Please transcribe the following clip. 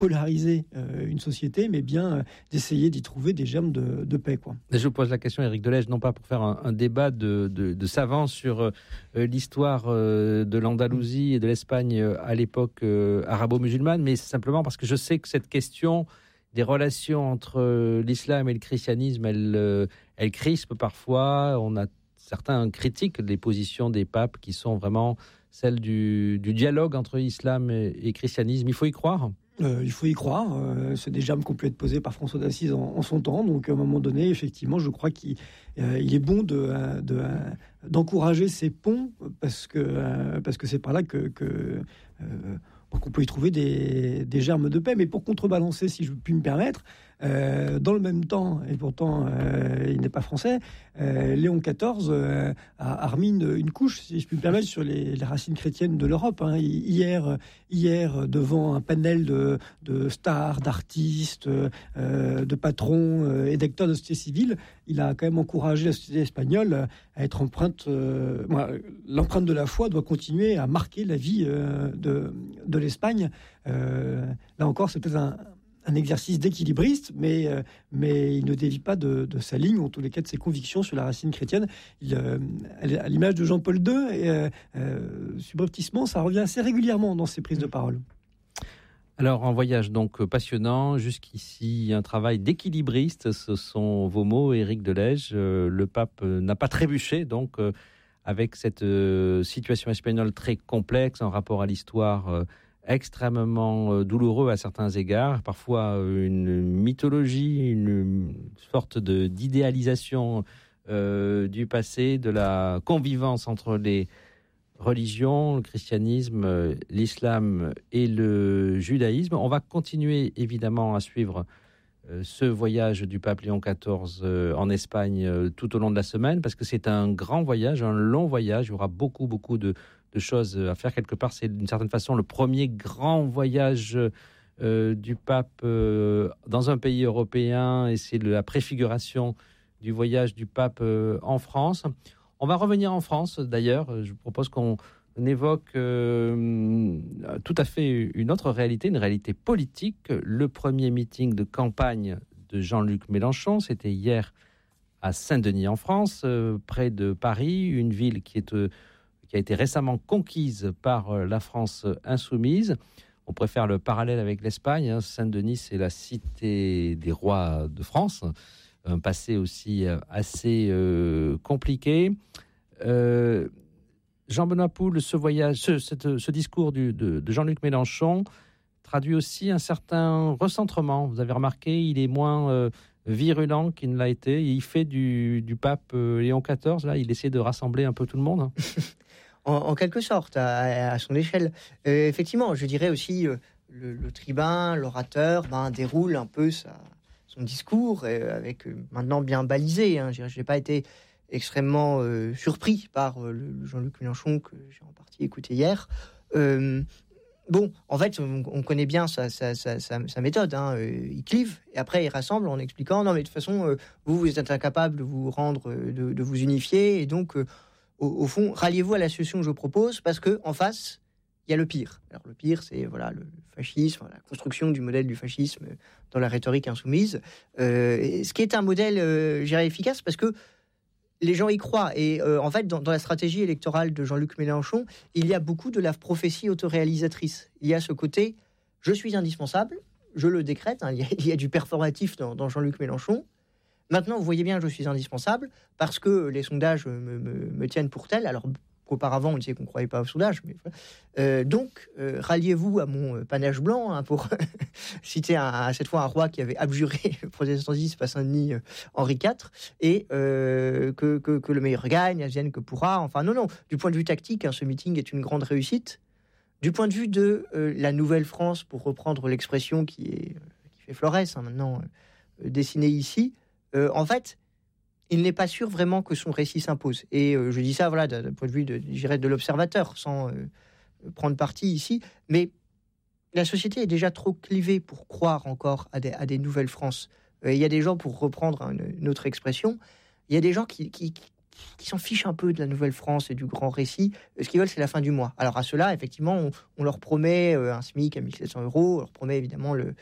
polariser une société, mais bien d'essayer d'y trouver des germes de paix, quoi. Je vous pose la question, Éric Delège, non pas pour faire un débat de savants sur l'histoire de l'Andalousie et de l'Espagne à l'époque arabo-musulmane, mais simplement parce que je sais que cette question des relations entre l'islam et le christianisme, elle crispe parfois. On a certains critiquent les positions des papes qui sont vraiment celles du dialogue entre islam et christianisme. Il faut y croire. Il faut y croire. C'est des germes qui ont pu être posés par François d'Assise en son temps. Donc, à un moment donné, effectivement, je crois qu'il est bon d'encourager ces ponts parce que c'est par là qu'on peut y trouver des germes de paix. Mais pour contrebalancer, si je puis me permettre, dans le même temps, et pourtant il n'est pas français, Léon XIV a remis une couche, si je puis me permettre, sur les racines chrétiennes de l'Europe. Hier, devant un panel de stars, d'artistes, de patrons et d'acteurs de la société civile, il a quand même encouragé la société espagnole à être empreinte. L'empreinte de la foi doit continuer à marquer la vie de l'Espagne. Là encore, c'est peut-être un exercice d'équilibriste, mais il ne dévie pas de sa ligne, ou en tous les cas de ses convictions sur la racine chrétienne. À l'image de Jean-Paul II, subrepticement, ça revient assez régulièrement dans ses prises de parole. Alors, un voyage donc passionnant, jusqu'ici un travail d'équilibriste, ce sont vos mots, Éric Delège. Le pape n'a pas trébuché, donc avec cette situation espagnole très complexe en rapport à l'histoire extrêmement douloureux à certains égards, parfois une mythologie, une sorte d'idéalisation du passé, de la convivence entre les religions, le christianisme, l'islam et le judaïsme. On va continuer évidemment à suivre ce voyage du pape Léon XIV en Espagne tout au long de la semaine, parce que c'est un grand voyage, un long voyage. Il y aura beaucoup de choses à faire. Quelque part, c'est d'une certaine façon le premier grand voyage du pape dans un pays européen, et c'est la préfiguration du voyage du pape en France. On va revenir en France, d'ailleurs. Je propose qu'on évoque tout à fait une autre réalité, une réalité politique. Le premier meeting de campagne de Jean-Luc Mélenchon, c'était hier à Saint-Denis en France, près de Paris, une ville qui a été récemment conquise par la France insoumise. On préfère le parallèle avec l'Espagne. Saint-Denis, c'est la cité des rois de France. Un passé aussi assez compliqué. Jean-Benoît Poul, ce discours de Jean-Luc Mélenchon traduit aussi un certain recentrement. Vous avez remarqué, il est moins virulent qu'il ne l'a été. Il fait du pape Léon XIV, là, il essaie de rassembler un peu tout le monde. En quelque sorte, à son échelle. Effectivement, je dirais aussi, le tribun, l'orateur, déroule un peu son discours, avec maintenant bien balisé. Je n'ai pas été extrêmement surpris par le Jean-Luc Mélenchon que j'ai en partie écouté hier. En fait, on connaît bien sa méthode. Il clive et après il rassemble en expliquant non mais de toute façon vous êtes incapable de vous rendre, de vous unifier, et donc au fond ralliez-vous à la solution que je propose, parce que en face il y a le pire. Alors le pire, c'est le fascisme, la construction du modèle du fascisme dans la rhétorique insoumise, ce qui est un modèle efficace parce que les gens y croient. Et en fait, dans la stratégie électorale de Jean-Luc Mélenchon, il y a beaucoup de la prophétie autoréalisatrice. Il y a ce côté, je suis indispensable, je le décrète. Il y a du performatif dans Jean-Luc Mélenchon. Maintenant, vous voyez bien que je suis indispensable parce que les sondages me tiennent pour tel. Alors qu'auparavant, on disait qu'on ne croyait pas aux sondages. Mais voilà. Donc, ralliez-vous à mon panache blanc, pour citer cette fois un roi qui avait abjuré le protestantisme à Saint-Denis, Henri IV, et que le meilleur gagne, advienne que pourra. Enfin, non. Du point de vue tactique, ce meeting est une grande réussite. Du point de vue de la Nouvelle-France, pour reprendre l'expression qui fait Florès, maintenant dessinée ici, en fait, il n'est pas sûr vraiment que son récit s'impose. Et je dis ça d'un point de vue de l'observateur, sans prendre parti ici. Mais la société est déjà trop clivée pour croire encore à des nouvelles France. Il y a des gens, pour reprendre une autre expression, il y a des gens qui qui s'en fichent un peu de la Nouvelle-France et du grand récit. Ce qu'ils veulent, c'est la fin du mois. Alors à ceux-là, effectivement, on leur promet un SMIC à 1 700 €, on leur promet évidemment